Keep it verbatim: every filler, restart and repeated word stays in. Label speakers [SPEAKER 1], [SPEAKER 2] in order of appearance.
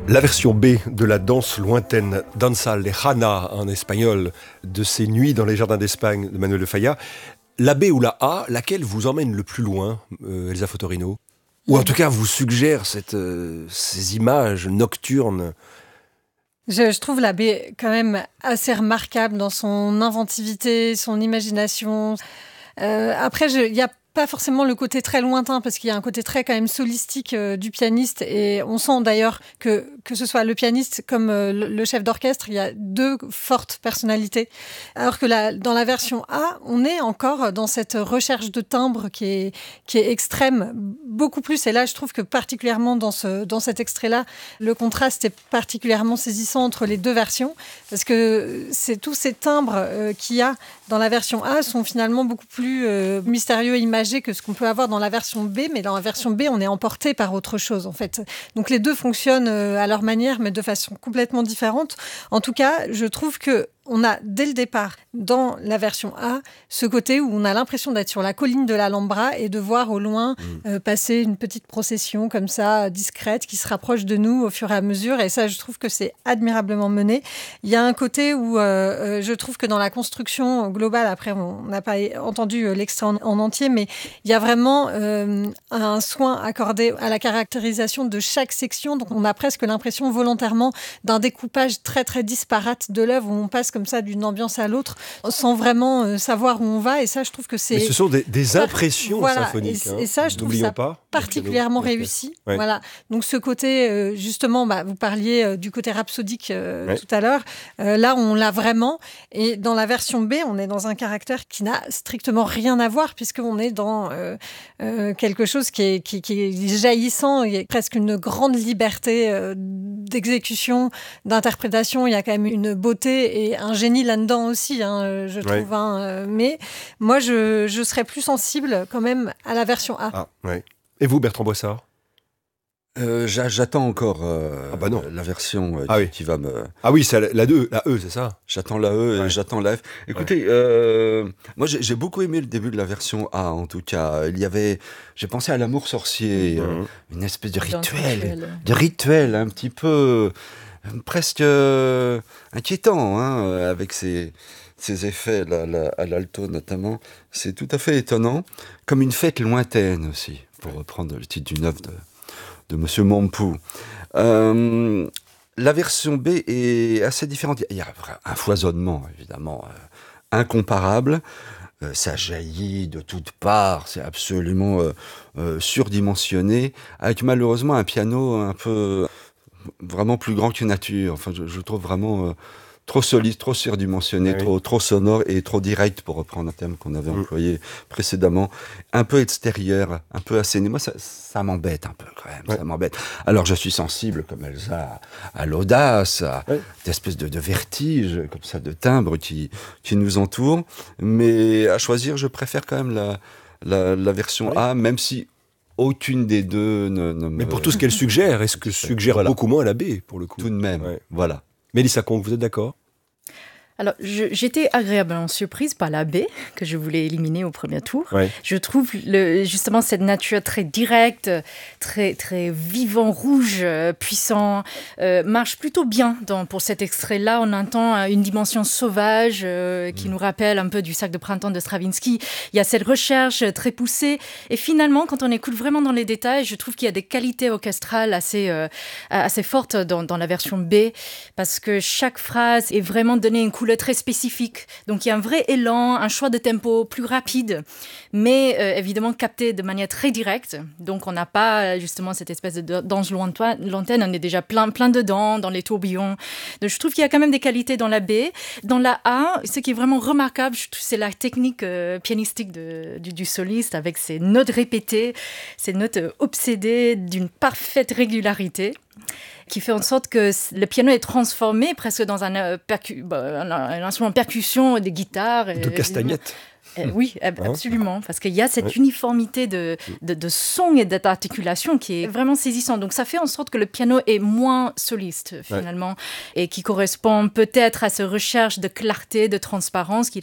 [SPEAKER 1] La version B de la danse lointaine, Danza Lejana en espagnol, de ces nuits dans les jardins d'Espagne de Manuel de Falla. La B ou la A, laquelle vous emmène le plus loin, euh, Elsa Fotorino? Ou en tout cas vous suggère cette, euh, ces images nocturnes?
[SPEAKER 2] Je, je trouve la B quand même assez remarquable dans son inventivité, son imagination. Euh, après, il y a pas forcément le côté très lointain, parce qu'il y a un côté très quand même solistique euh, du pianiste, et on sent d'ailleurs que que ce soit le pianiste comme euh, le, le chef d'orchestre, il y a deux fortes personnalités, alors que la, dans la version A, on est encore dans cette recherche de timbre qui est qui est extrême, beaucoup plus. Et là, je trouve que particulièrement dans ce dans cet extrait-là, le contraste est particulièrement saisissant entre les deux versions, parce que c'est tous ces timbres euh, qu'il y a dans la version A sont finalement beaucoup plus euh, mystérieux et imagés que ce qu'on peut avoir dans la version B, mais dans la version B, on est emporté par autre chose, en fait. Donc les deux fonctionnent euh, à leur manière, mais de façon complètement différente. En tout cas, je trouve que on a, dès le départ, dans la version A, ce côté où on a l'impression d'être sur la colline de l'Alhambra et de voir au loin mmh. euh, passer une petite procession comme ça, discrète, qui se rapproche de nous au fur et à mesure. Et ça, je trouve que c'est admirablement mené. Il y a un côté où euh, je trouve que dans la construction globale, après, on n'a pas entendu l'extrait en, en entier, mais il y a vraiment euh, un soin accordé à la caractérisation de chaque section. Donc, on a presque l'impression volontairement d'un découpage très, très disparate de l'œuvre, où on passe comme ça d'une ambiance à l'autre sans vraiment euh, savoir où on va. Et ça, je trouve que c'est...
[SPEAKER 1] Mais ce sont des, des impressions
[SPEAKER 2] voilà.
[SPEAKER 1] symphoniques.
[SPEAKER 2] Et,
[SPEAKER 1] hein.
[SPEAKER 2] et ça, je trouve
[SPEAKER 1] N'oublions
[SPEAKER 2] ça
[SPEAKER 1] pas,
[SPEAKER 2] particulièrement réussi.
[SPEAKER 1] Ouais.
[SPEAKER 2] Voilà. Donc ce côté, euh, justement, bah, vous parliez euh, du côté rhapsodique euh, ouais. tout à l'heure. Euh, là, on l'a vraiment. Et dans la version B, on est dans un caractère qui n'a strictement rien à voir, puisqu'on est dans euh, euh, quelque chose qui est, qui, qui est jaillissant. Il y a presque une grande liberté euh, d'exécution, d'interprétation. Il y a quand même une beauté et un génie là-dedans aussi, hein, je trouve. Ouais. Hein, mais moi, je, je serais plus sensible quand même à la version A.
[SPEAKER 1] Ah, ouais. Et vous, Bertrand Boissard?
[SPEAKER 3] Euh, j'attends encore euh,
[SPEAKER 1] ah bah non.
[SPEAKER 3] la version euh,
[SPEAKER 1] ah
[SPEAKER 3] qui,
[SPEAKER 1] oui.
[SPEAKER 3] qui va me...
[SPEAKER 1] Ah oui, c'est la, la deux, la E, c'est ça?
[SPEAKER 3] J'attends la E
[SPEAKER 1] ouais.
[SPEAKER 3] et j'attends la F. Écoutez, ouais. euh, moi j'ai, j'ai beaucoup aimé le début de la vertion A, en tout cas. Il y avait... J'ai pensé à l'amour sorcier, mmh. euh, une espèce de rituel, de rituel un petit peu... presque euh, inquiétant, hein, avec ces... ces effets là, là, à l'alto notamment, c'est tout à fait étonnant, comme une fête lointaine aussi, pour reprendre le titre d'une œuvre de, de Monsieur Mompou. Euh, la version B est assez différente. Il y a un foisonnement, évidemment, euh, incomparable. Euh, ça jaillit de toutes parts, c'est absolument euh, euh, surdimensionné, avec malheureusement un piano un peu vraiment plus grand que nature. Enfin, je, je trouve vraiment... Euh, trop solide, trop surdimensionné, oui. trop, trop sonore et trop direct, pour reprendre un terme qu'on avait mmh. employé précédemment. Un peu extérieur, un peu asséné. Moi, ça, ça m'embête un peu quand même, ouais. ça m'embête. Alors, je suis sensible, comme Elsa, à, à l'audace, à ouais. cette espèce de, de vertige, comme ça, de timbre qui, qui nous entoure. Mais à choisir, je préfère quand même la, la, la version ouais. A, même si aucune des deux ne, ne me...
[SPEAKER 1] Mais pour tout ce qu'elle suggère, est-ce que suggère voilà. beaucoup moins la B, pour le coup?
[SPEAKER 3] Tout de même, ouais. voilà.
[SPEAKER 1] Mélissa Conque, vous êtes d'accord?
[SPEAKER 4] Alors, je, j'étais agréablement surprise par la B, que je voulais éliminer au premier tour. Ouais. Je trouve le, justement cette nature très directe, très, très vivant, rouge, euh, puissant, euh, marche plutôt bien dans, pour cet extrait-là. On entend une dimension sauvage euh, qui mmh. nous rappelle un peu du Sac de printemps de Stravinsky. Il y a cette recherche très poussée. Et finalement, quand on écoute vraiment dans les détails, je trouve qu'il y a des qualités orchestrales assez, euh, assez fortes dans, dans la version B, parce que chaque phrase est vraiment donnée une couleur très spécifique. Donc il y a un vrai élan, un choix de tempo plus rapide, mais euh, évidemment capté de manière très directe. Donc on n'a pas justement cette espèce de danse lointaine, on est déjà plein, plein dedans, dans les tourbillons. Donc je trouve qu'il y a quand même des qualités dans la B. Dans la A, ce qui est vraiment remarquable, c'est la technique euh, pianistique de, du, du soliste, avec ces notes répétées, ces notes obsédées d'une parfaite régularité, qui fait en sorte que le piano est transformé presque dans un, euh, percu- bah, un, un instrument de percussion, des guitares.
[SPEAKER 1] De castagnettes.
[SPEAKER 4] Euh, oui, absolument, parce qu'il y a cette ouais. uniformité de, de, de son et d'articulation qui est vraiment saisissante. Donc ça fait en sorte que le piano est moins soliste finalement, ouais. et qui correspond peut-être à cette recherche de clarté, de transparence qu'il